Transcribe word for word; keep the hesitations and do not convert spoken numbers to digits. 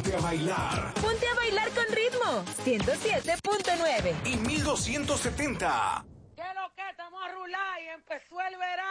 Ponte a bailar. Ponte a bailar con ritmo. ciento siete punto nueve. Y mil doscientos setenta. ¿Qué es lo que? Estamos a rular y empezó el verano.